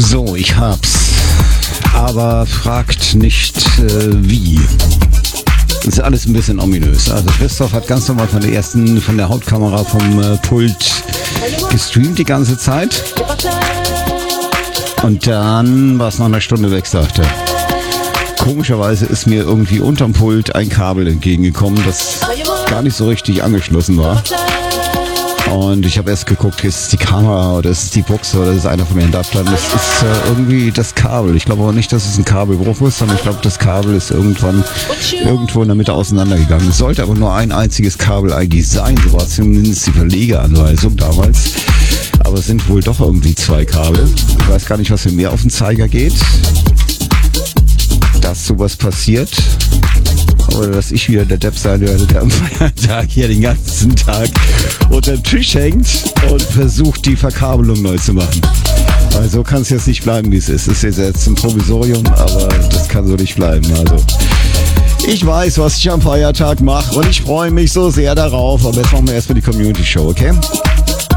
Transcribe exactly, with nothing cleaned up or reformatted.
So, ich hab's. Aber fragt nicht äh, wie. Das ist alles ein bisschen ominös. Also Christoph hat ganz normal von der ersten, von der Hauptkamera vom äh, Pult gestreamt die ganze Zeit. Und dann war es nach einer Stunde weg, sagte er. Komischerweise ist mir irgendwie unterm Pult ein Kabel entgegengekommen, das gar nicht so richtig angeschlossen war. Und ich habe erst geguckt, ist es die Kamera oder ist es die Buchse oder ist es einer von den Adaptern. Das ist äh, irgendwie das Kabel. Ich glaube aber nicht, dass es ein Kabelbruch ist, sondern ich glaube, das Kabel ist irgendwann irgendwo in der Mitte auseinandergegangen. Es sollte aber nur ein einziges Kabel eigentlich sein. So war zumindest die Verlegeanweisung damals. Aber es sind wohl doch irgendwie zwei Kabel. Ich weiß gar nicht, was für mir auf den Zeiger geht, dass sowas passiert. Oder dass ich wieder der Depp sein werde, der am Feiertag hier den ganzen Tag unter dem Tisch hängt und versucht, die Verkabelung neu zu machen. Weil so kann es jetzt nicht bleiben, wie es ist. Es ist jetzt ein Provisorium, aber das kann so nicht bleiben. Also ich weiß, was ich am Feiertag mache und ich freue mich so sehr darauf. Aber jetzt machen wir erstmal die Community Show, okay?